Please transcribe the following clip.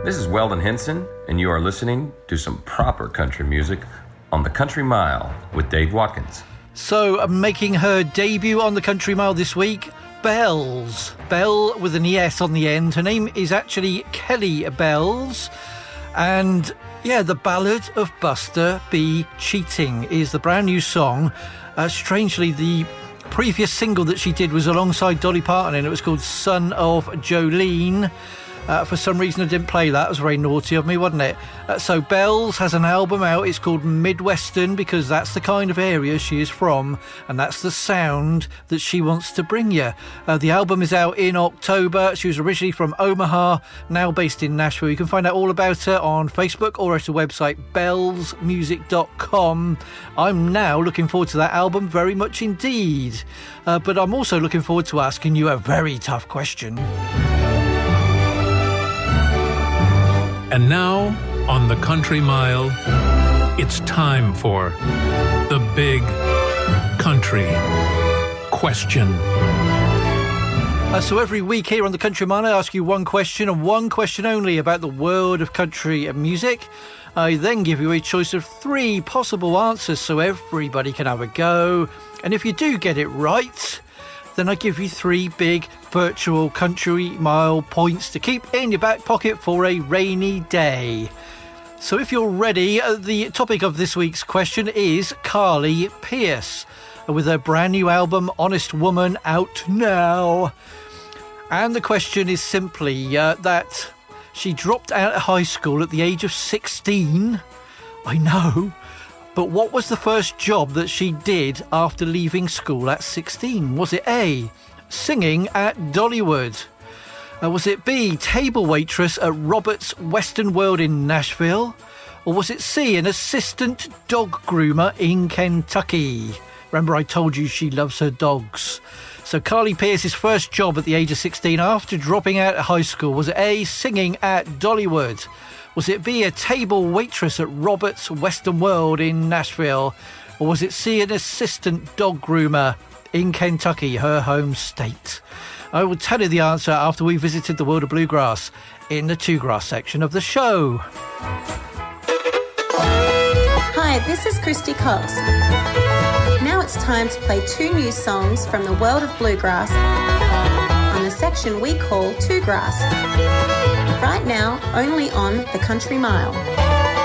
This is Weldon Henson, and you are listening to some proper country music on the Country Mile with Dave Watkins. So, making her debut on the Country Mile this week, Bells. Bell with an ES on the end. Her name is actually Kelly Bells. And, yeah, The Ballad of Buster B. Cheating is the brand new song. Strangely, the previous single that she did was alongside Dolly Parton, and it was called Son of Jolene. For some reason I didn't play that. It was very naughty of me, wasn't it? So Bells has an album out. It's called Midwestern, because that's the kind of area she is from, and that's the sound that she wants to bring you. The album is out in October. She was originally from Omaha, now based in Nashville. You can find out all about her on Facebook or at her website bellsmusic.com. I'm now looking forward to that album very much indeed. But I'm also looking forward to asking you a very tough question. And now, on the Country Mile, it's time for the Big Country Question. So every week here on the Country Mile, I ask you one question and one question only about the world of country and music. I then give you a choice of 3 possible answers so everybody can have a go. And if you do get it right, then I give you 3 big virtual Country Mile points to keep in your back pocket for a rainy day. So if you're ready, the topic of this week's question is Carly Pearce, with her brand new album Honest Woman out now. And the question is simply that she dropped out of high school at the age of 16. I know. But what was the first job that she did after leaving school at 16? Was it A, singing at Dollywood? Was it B, table waitress at Robert's Western World in Nashville? Or was it C, an assistant dog groomer in Kentucky? Remember I told you she loves her dogs. So Carly Pearce's first job at the age of 16 after dropping out of high school, was it A, singing at Dollywood? Was it B, a table waitress at Robert's Western World in Nashville? Or was it C, an assistant dog groomer in Kentucky, her home state? I will tell you the answer after we visited the world of bluegrass in the Two Grass section of the show. Hi, this is Christy Cox. Now it's time to play 2 new songs from the world of bluegrass on the section we call Two Grass. Right now, only on the Country Mile.